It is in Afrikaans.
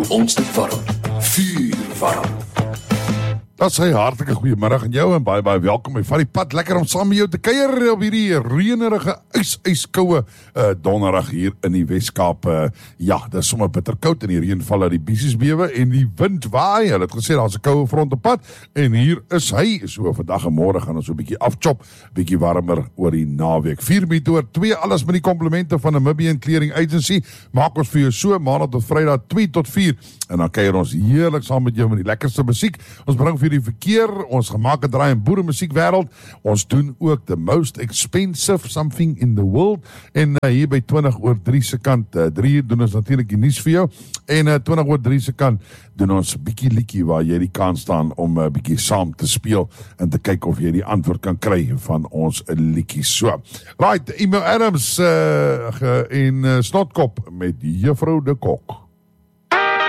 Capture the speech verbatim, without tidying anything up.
ons dit warm. Vuur warm. Dat sê hartelike goeiemiddag aan jou en baie baie welkom. Ek vat die pad lekker om saam met jou te kuier op hierdie reënerige, ys yskoue uh, donderdag hier in die Weskaap. Uh, ja, dit is sommer bitterkoud en die reën val uit die bissies bewe en die wind waai. Hulle het gesê daar's 'n koue front op pad en hier is hy. So vandag en môre gaan ons so 'n bietjie afchop, bietjie warmer oor die naweek. vier minute oor twee, alles met die komplimente van Namibian Clearing Agency. Maak ons vir jou so maandag tot Vrydag twee tot vier en dan kuier ons heerlik saam met jou met die lekkerste musiek. Ons bring vir die verkeer, ons gemaak draai in boere musiekwêreld. Ons doen ook the most expensive something in the world. En uh, hier by twintig oor drie se kant, uh, drie doen ons natuurlik die nuus vir jou. En uh, twintig oor drie se kant doen ons bietjie liedjie waar jy die kans staan om 'n uh, bietjie saam te speel en te kyk of jy die antwoord kan kry van ons liedjie. So. Right, Emo Adams uh, en uh, Snotkop met Juffrou de Kok.